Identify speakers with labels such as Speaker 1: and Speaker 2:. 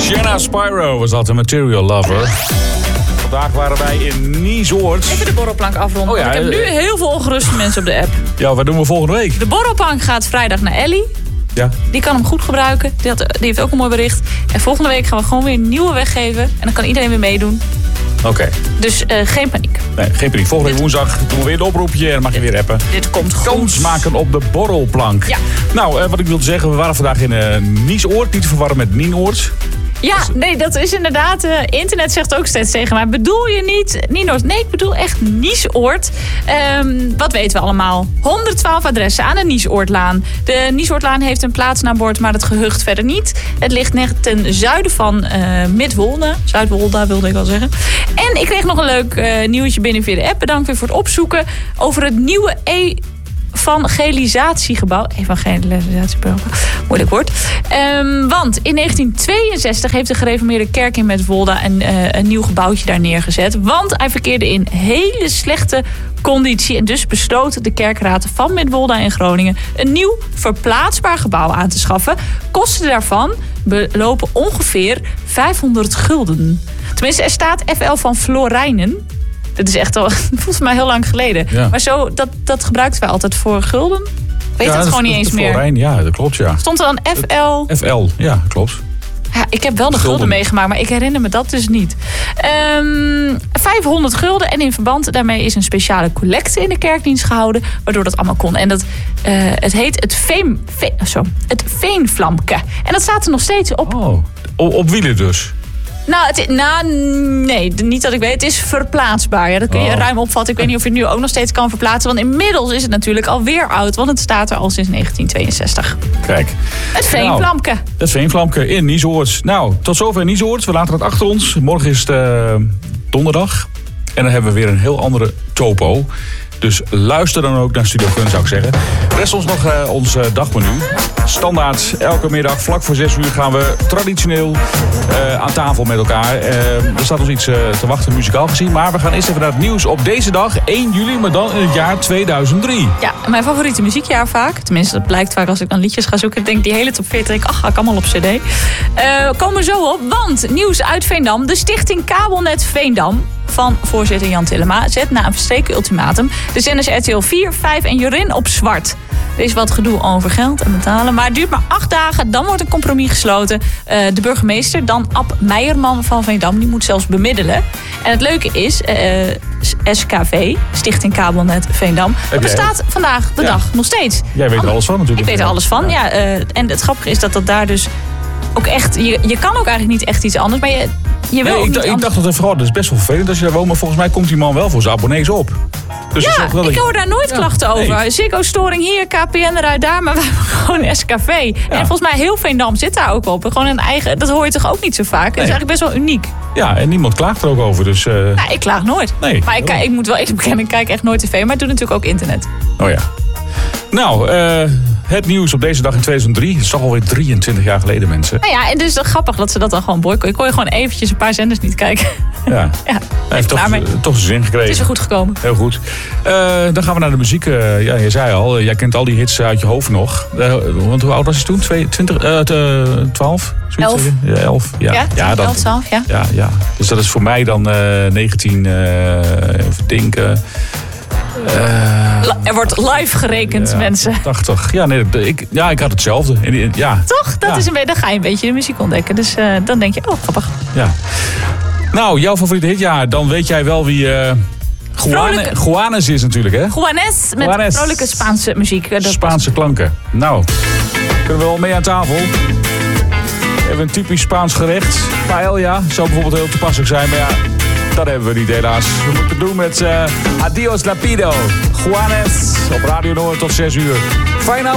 Speaker 1: Shanna Spyro was dat, een Material Lover. Vandaag waren wij in Niesoord.
Speaker 2: Even de borrelplank afronden.
Speaker 1: Oh ja,
Speaker 2: ik heb nu heel veel ongeruste mensen op de app.
Speaker 1: Ja, wat doen we volgende week?
Speaker 2: De borrelplank gaat vrijdag naar Ellie.
Speaker 1: Ja.
Speaker 2: Die kan hem goed gebruiken. Die heeft ook een mooi bericht. En volgende week gaan we gewoon weer een nieuwe weggeven. En dan kan iedereen weer meedoen.
Speaker 1: Oké.
Speaker 2: Dus geen paniek.
Speaker 1: Nee, geen paniek. Volgende week woensdag doen we weer een oproepje en dan mag je weer appen.
Speaker 2: Dit komt goed.
Speaker 1: Kans maken op de borrelplank.
Speaker 2: Ja.
Speaker 1: Nou, wat ik wilde zeggen, we waren vandaag in Niesoord. Niet te verwarren met Nienoord.
Speaker 2: Ja, nee, dat is inderdaad... internet zegt ook steeds tegen mij... bedoel je niet Nienoord? Nee, ik bedoel echt Niesoord. Wat weten we allemaal? 112 adressen aan de Niesoordlaan. De Niesoordlaan heeft een plaatsnaambord, maar het gehucht verder niet. Het ligt net ten zuiden van Midwolda. Zuidwolda wilde ik wel zeggen. En ik kreeg nog een leuk nieuwtje binnen via de app. Bedankt weer voor het opzoeken. Over het nieuwe evangelisatiegebouw. Moeilijk woord. Want in 1962 heeft de gereformeerde kerk in Midwolda een nieuw gebouwtje daar neergezet. Want hij verkeerde in hele slechte conditie. En dus besloot de kerkraad van Midwolda in Groningen een nieuw verplaatsbaar gebouw aan te schaffen. Kosten daarvan belopen ongeveer 500 gulden. Tenminste, er staat FL van Florijnen. Dat is echt al volgens mij heel lang geleden. Ja. Maar zo, dat gebruikten wij altijd voor gulden. Weet het gewoon niet eens meer.
Speaker 1: Florijn, ja, dat klopt, ja.
Speaker 2: Stond er dan FL?
Speaker 1: FL, ja, klopt.
Speaker 2: Ja, ik heb wel de gulden meegemaakt, maar ik herinner me dat dus niet. 500 gulden en in verband daarmee is een speciale collecte in de kerkdienst gehouden, waardoor dat allemaal kon. En dat, het heet het Veenvlamke. En dat staat er nog steeds op.
Speaker 1: Oh, op wielen dus?
Speaker 2: Nee, niet dat ik weet. Het is verplaatsbaar. Ja, dat kun je ruim opvatten. Ik weet niet of je het nu ook nog steeds kan verplaatsen. Want inmiddels is het natuurlijk alweer oud. Want het staat er al sinds 1962.
Speaker 1: Kijk.
Speaker 2: Het Veenvlamke.
Speaker 1: Nou, het Veenvlamke in Niesoord. Nou, tot zover Niesoord. We laten het achter ons. Morgen is het donderdag. En dan hebben we weer een heel andere topo. Dus luister dan ook naar Studio Fun, zou ik zeggen. Rest ons nog ons dagmenu. Standaard, elke middag vlak voor 6 uur gaan we traditioneel aan tafel met elkaar. Er staat ons iets te wachten, muzikaal gezien. Maar we gaan eerst even naar het nieuws op deze dag, 1 juli, maar dan in het jaar 2003.
Speaker 2: Ja, mijn favoriete muziekjaar vaak. Tenminste, dat blijkt vaak als ik dan liedjes ga zoeken. Ik denk die hele top 40, ga ik allemaal op cd. Komen we zo op, want nieuws uit Veendam. De stichting Kabelnet Veendam van voorzitter Jan Tillema zet na een verstreken ultimatum de zenders RTL 4, 5 en Jorin op zwart. Er is wat gedoe over geld en betalen, maar het duurt maar 8 dagen. Dan wordt een compromis gesloten. De burgemeester, dan Ab Meijerman van Veendam, die moet zelfs bemiddelen. En het leuke is, SKV, Stichting Kabelnet Veendam, dat bestaat vandaag de dag nog steeds.
Speaker 1: Jij weet er alles van natuurlijk.
Speaker 2: Ik weet er alles van, ja. En het grappige is dat daar dus ook echt... Je kan ook eigenlijk niet echt iets anders, maar je wil
Speaker 1: ik dacht dat dat is best wel vervelend als je daar woont, maar volgens mij komt die man wel voor zijn abonnees op. Dus
Speaker 2: ja, ik hoor daar nooit klachten over. Nee. Ziggo-storing hier, KPN eruit daar, maar we hebben gewoon SKV. Ja. En volgens mij heel Veendam zit daar ook op. Gewoon een eigen, dat hoor je toch ook niet zo vaak? Dat is eigenlijk best wel uniek.
Speaker 1: Ja, en niemand klaagt er ook over. Dus,
Speaker 2: ik klaag nooit. Nee, maar ik moet wel even bekennen, ik kijk echt nooit tv, maar ik doe natuurlijk ook internet.
Speaker 1: Oh ja. Nou, het nieuws op deze dag in 2003. Dat is toch alweer 23 jaar geleden, mensen.
Speaker 2: Nou ja, en dus grappig dat ze dat dan gewoon boycotten. Ik kon je gewoon eventjes een paar zenders niet kijken.
Speaker 1: Ja, hij heeft toch zijn zin gekregen.
Speaker 2: Het is er goed gekomen.
Speaker 1: Heel goed. Dan gaan we naar de muziek. Je zei al, jij kent al die hits uit je hoofd nog. Want hoe oud was je toen? 12?
Speaker 2: 11.
Speaker 1: Ja, 11. Ja,
Speaker 2: 12, ja.
Speaker 1: Ja. Dus dat is voor mij dan 19, even denken...
Speaker 2: er wordt live gerekend, mensen.
Speaker 1: 80. Ja, nee, ik had hetzelfde. Ja.
Speaker 2: Toch? Dan ga je een beetje de muziek ontdekken. Dus dan denk je, grappig.
Speaker 1: Ja. Nou, jouw favoriete hitjaar. Dan weet jij wel wie Juanes is natuurlijk, hè?
Speaker 2: Juanes met vrolijke Spaanse muziek.
Speaker 1: Spaanse klanken. Nou, kunnen we wel mee aan tafel. Even een typisch Spaans gerecht. Paella zou bijvoorbeeld heel toepasselijk zijn, maar ja... Dat hebben we niet helaas. We moeten het doen met Adios Lapido. Juanes op Radio Noord tot 6 uur. Fijne